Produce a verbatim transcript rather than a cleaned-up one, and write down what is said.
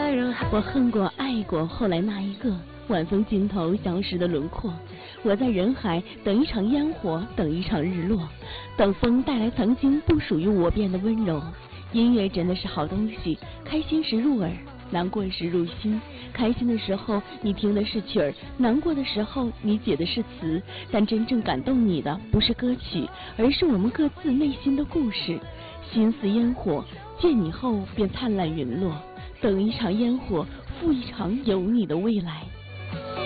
在人海。 我恨过爱过后来那一个，晚风尽头消失的轮廓。我在人海等一场烟火，等一场日落，等风带来曾经不属于我变的温柔。音乐真的是好东西，开心时入耳，难过时入心。开心的时候你听的是曲儿，难过的时候你解的是词，但真正感动你的不是歌曲，而是我们各自内心的故事。心似烟火，见你后便灿烂陨落，等一场烟火，赴一场有你的未来。